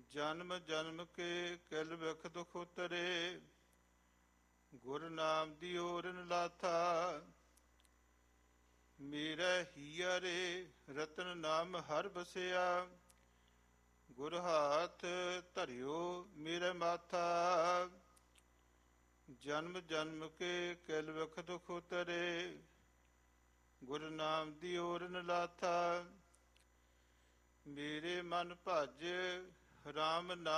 ਜਨਮ ਜਨਮ ਕੇ ਕਿਲ ਬਿਖ ਦੁਖ ਉਤਰੇ, ਗੁਰ ਨਾਮ ਦੀ ਓਰਨ ਲਾਥਾ। ਮੇਰੇ ਹੀਰੇ ਰਤਨ ਨਾਮ ਹਰ ਬਸਿਆ, ਗੁਰ ਹਾਥ ਧਰਿਓ ਮੇਰੇ ਮਾਥਾ। ਜਨਮ ਜਨਮ ਕੇ ਕਿਲ ਬਿਖ ਦੁਖ ਉਤਰੇ, ਗੁਰ ਨਾਮ ਦੀ ਓਰਨ ਲਾਥਾ। ਮੇਰੇ ਮਨ ਭਜ ਰਾਮ ਨਾਮ